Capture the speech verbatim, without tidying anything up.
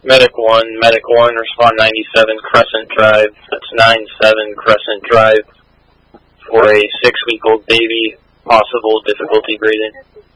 Medic one, Medic one, respond ninety-seven Crescent Drive. That's nine seven Crescent Drive for a six-week-old baby, possible difficulty breathing.